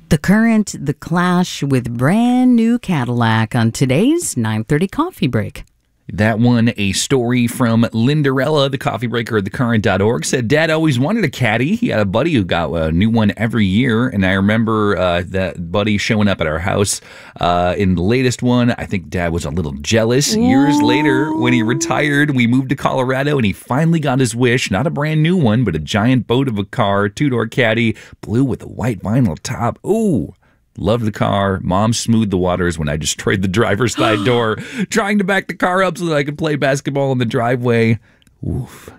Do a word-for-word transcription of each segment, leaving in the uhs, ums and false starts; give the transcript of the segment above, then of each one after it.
The Current, The Clash with Brand New Cadillac on today's nine thirty Coffee Break. That one, a story from Linderella, the coffee breaker at the current dot org, said, Dad always wanted a caddy. He had a buddy who got a new one every year, and I remember uh, that buddy showing up at our house uh, in the latest one. I think Dad was a little jealous. Ooh. Years later, when he retired, we moved to Colorado, and he finally got his wish. Not a brand new one, but a giant boat of a car, two-door caddy, blue with a white vinyl top. Ooh. Loved the car. Mom smoothed the waters when I destroyed the driver's side door, trying to back the car up so that I could play basketball in the driveway. Oof.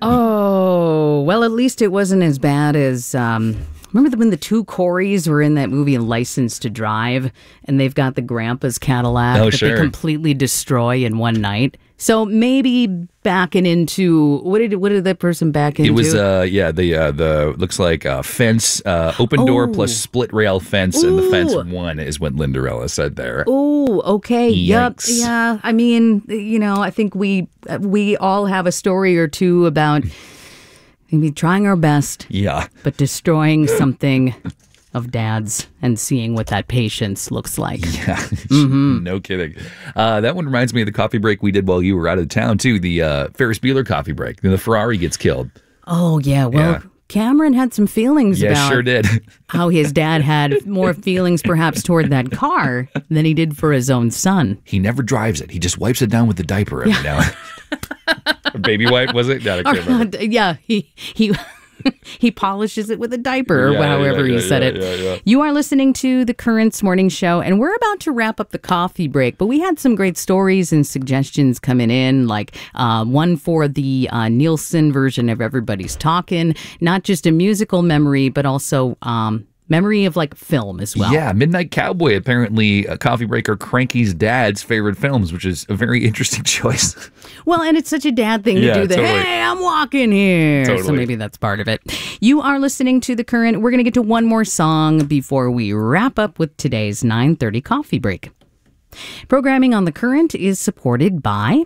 Oh, well, at least it wasn't as bad as... Um, remember when the two Coreys were in that movie License to Drive, and they've got the grandpa's Cadillac oh, that sure. they completely destroy in one night? So maybe backing into what did what did that person back into? It was uh yeah the uh, the looks like a fence uh, open door oh. plus split rail fence, Ooh. And the fence one is what Linderella said there. Oh, okay, Yikes. Yep, yeah. I mean, you know, I think we we all have a story or two about maybe trying our best, yeah, but destroying something of Dad's and seeing what that patience looks like. Yeah, mm-hmm. No kidding. Uh, that one reminds me of the coffee break we did while you were out of town, too. The uh, Ferris Bueller coffee break. The Ferrari gets killed. Oh, yeah. Well, yeah. Cameron had some feelings yeah, about sure did. how his dad had more feelings perhaps toward that car than he did for his own son. He never drives it. He just wipes it down with the diaper every yeah. now and then. Baby wipe, was it? No, I can't remember. Yeah, he... he he polishes it with a diaper, or yeah, however yeah, he yeah, said yeah, it. Yeah, yeah. You are listening to the Currents Morning Show, and we're about to wrap up the coffee break, but we had some great stories and suggestions coming in, like uh, one for the uh, Nielsen version of Everybody's Talkin', not just a musical memory, but also... Um, memory of like film as well. Yeah, Midnight Cowboy, apparently a coffee breaker Cranky's dad's favorite films, which is a very interesting choice. Well, and it's such a dad thing yeah, to do that, totally. Hey, I'm walking here. Totally. So maybe that's part of it. You are listening to The Current. We're going to get to one more song before we wrap up with today's nine thirty coffee break. Programming on The Current is supported by...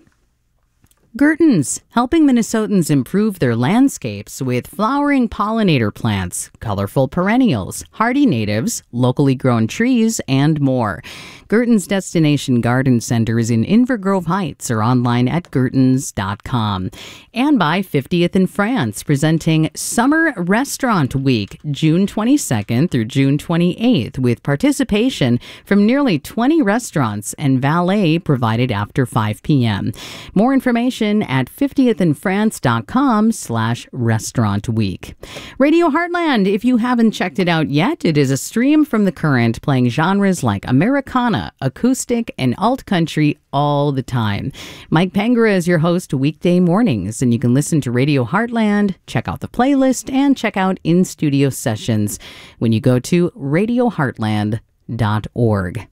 Gertens, helping Minnesotans improve their landscapes with flowering pollinator plants, colorful perennials, hardy natives, locally grown trees, and more. Gertens Destination Garden Center is in Inver Grove Heights or online at gertens dot com. And by fiftieth in France, presenting Summer Restaurant Week, June twenty-second through June twenty-eighth, with participation from nearly twenty restaurants and valet provided after five p.m. More information at fiftieth in france dot com slash restaurant week. Radio Heartland, if you haven't checked it out yet, it is a stream from The Current playing genres like Americana, acoustic, and alt country all the time. Mike Pengra is your host weekday mornings, and you can listen to Radio Heartland, check out the playlist, and check out in-studio sessions when you go to radio heartland dot org.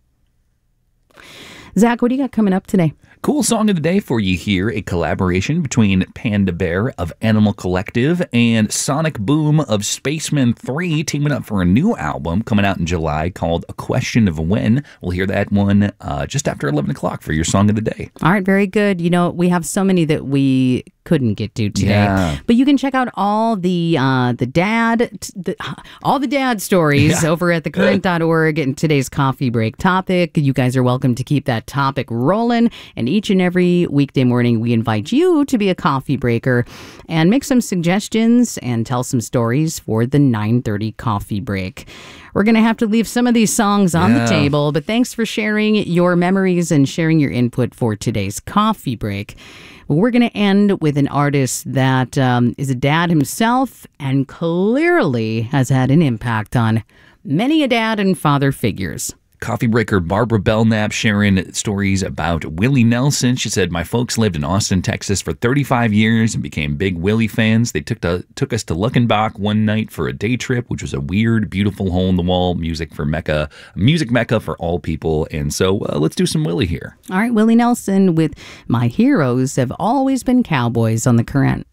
Zach, what do you got coming up today? Cool song of the day for you here, a collaboration between Panda Bear of Animal Collective and Sonic Boom of Spaceman three, teaming up for a new album coming out in July called A Question of When. We'll hear that one uh, just after eleven o'clock for your song of the day. All right, very good. You know, we have so many that we couldn't get to today, yeah. but you can check out all the uh, the dad, the, all the dad stories yeah. over at the current dot org and today's coffee break topic. You guys are welcome to keep that topic rolling, and each and every weekday morning we invite you to be a coffee breaker and make some suggestions and tell some stories for the nine thirty coffee break. We're going to have to leave some of these songs on yeah. the table, but thanks for sharing your memories and sharing your input for today's coffee break. We're going to end with an artist that um, is a dad himself and clearly has had an impact on many a dad and father figures. Coffee breaker Barbara Belknap sharing stories about Willie Nelson. She said, my folks lived in Austin, Texas for thirty-five years and became big Willie fans. They took to, took us to Luckenbach one night for a day trip, which was a weird, beautiful hole-in-the-wall music for Mecca, music Mecca for all people. And so uh, let's do some Willie here. All right, Willie Nelson with My Heroes Have Always Been Cowboys on The Current.